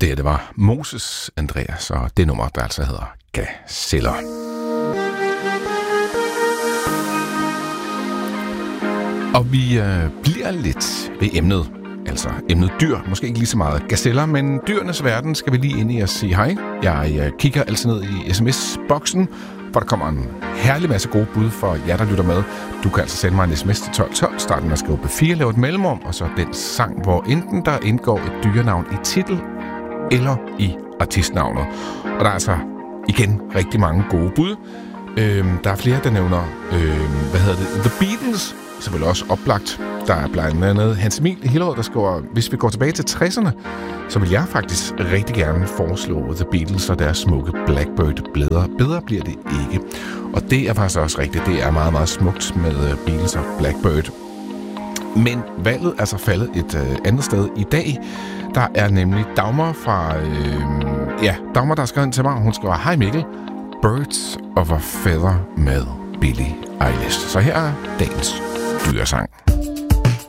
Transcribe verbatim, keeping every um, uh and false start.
Det her, det var Moses Andreas, og det nummer, der altså hedder Gazeller. Og vi øh, bliver lidt ved emnet, altså emnet dyr. Måske ikke lige så meget gazeller, men dyrenes verden skal vi lige ind i og sige hej. Jeg øh, kigger altid ned i sms-boksen, hvor der kommer en herlig masse gode bud for jer, der lytter med. Du kan altså sende mig en sms til tolv tolv, starte med at skrive B fire, lave et mellemrum, og så den sang, hvor enten der indgår et dyrenavn i titel eller i artistnavnet. Og der er altså igen rigtig mange gode bud. Øhm, der er flere, der nævner, øhm, hvad hedder det, The Beatles, selvfølgelig også oplagt. Der er blandt andet Hans Emil i Hillerød, der skriver, hvis vi går tilbage til tresserne, så vil jeg faktisk rigtig gerne foreslå The Beatles og deres smukke Blackbird. Bedre, bedre bliver det ikke. Og det er faktisk også rigtigt. Det er meget, meget smukt med Beatles og Blackbird. Men valget er så faldet et øh, andet sted i dag. Der er nemlig Dagmar fra... Øh, ja, Dagmar, der har skrevet ind til mig. Hun skriver, hej Mikkel, Birds of a Feather med Billie Eilish. Så her er dagens dyresang.